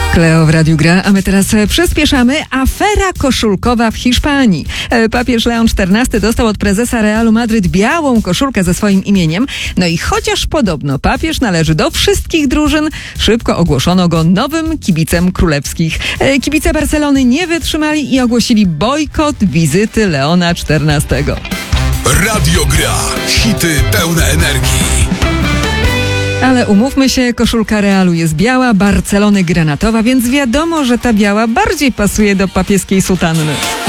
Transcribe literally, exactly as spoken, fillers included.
Kleo w Radiu Gra, a my teraz przyspieszamy. Afera koszulkowa w Hiszpanii. Papież Leon czternasty dostał od prezesa Realu Madryt białą koszulkę ze swoim imieniem. No i chociaż podobno papież należy do wszystkich drużyn, szybko ogłoszono go nowym kibicem królewskich. Kibice Barcelony nie wytrzymali i ogłosili bojkot wizyty Leona czternastego. Radio Gra. Hity pełne energii. Ale umówmy się, koszulka Realu jest biała, Barcelony granatowa, więc wiadomo, że ta biała bardziej pasuje do papieskiej sutanny.